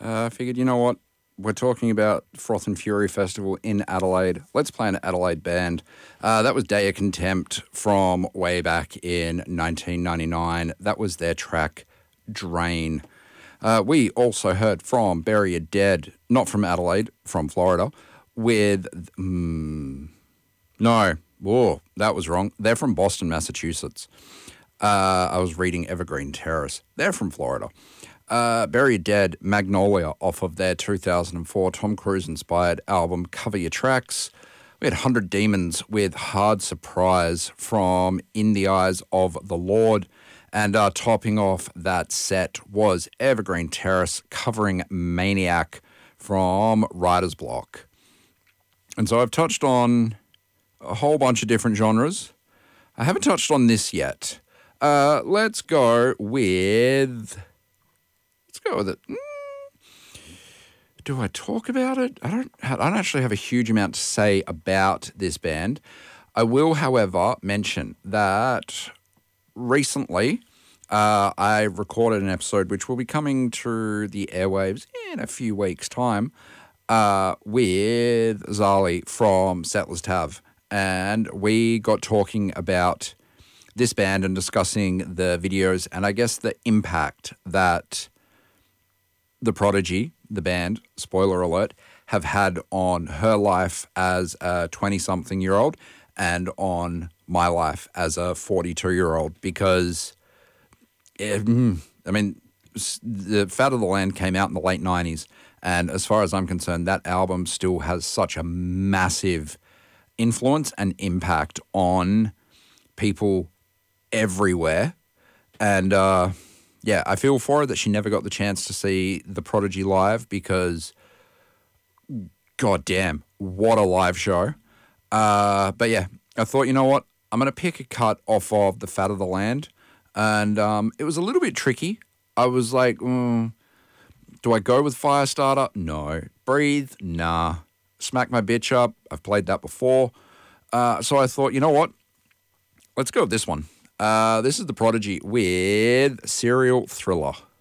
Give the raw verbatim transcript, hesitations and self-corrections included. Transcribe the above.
uh, I figured, you know what? We're talking about Froth and Fury Festival in Adelaide. Let's play an Adelaide band. Uh, that was Day of Contempt from way back in nineteen ninety-nine. That was their track, Drain. Uh, we also heard from Bury Your Dead, not from Adelaide, from Florida, with... Mm, no, whoa, that was wrong. They're from Boston, Massachusetts. Uh, I was reading Evergreen Terrace. They're from Florida. Uh, Bury Your Dead, Magnolia, off of their two thousand four Tom Cruise-inspired album Cover Your Tracks. We had one hundred Demons with Hard Surprise from In the Eyes of the Lord. And uh, topping off that set was Evergreen Terrace covering Maniac from Writer's Block. And so I've touched on a whole bunch of different genres. I haven't touched on this yet. Uh, let's go with... Let's go with it. Mm. Do I talk about it? I don't. I don't actually have a huge amount to say about this band. I will, however, mention that recently uh, I recorded an episode which will be coming to the airwaves in a few weeks' time uh, with Zali from Settlers Tav, and we got talking about this band and discussing the videos and I guess the impact that The Prodigy, the band, spoiler alert, have had on her life as a twenty-something-year-old and on my life as a forty-two-year-old because, it, I mean, the Fat of the Land came out in the late nineties, and as far as I'm concerned, that album still has such a massive influence and impact on people everywhere. And, uh... yeah, I feel for her that she never got the chance to see The Prodigy live because, goddamn, what a live show. Uh, but yeah, I thought, you know what? I'm going to pick a cut off of The Fat of the Land. And um, it was a little bit tricky. I was like, mm, do I go with Firestarter? No. Breathe? Nah. Smack My Bitch Up? I've played that before. Uh, so I thought, you know what? Let's go with this one. Uh, this is The Prodigy with Serial Thriller.